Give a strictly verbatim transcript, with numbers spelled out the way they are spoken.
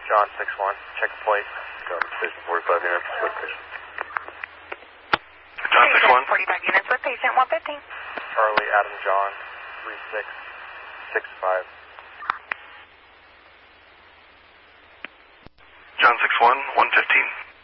John six one, check the plate. John station forty-five units with patient. John six one. forty-five units with patient, one fifteen. Charlie, Adam, John, three six six five. John six one, one fifteen.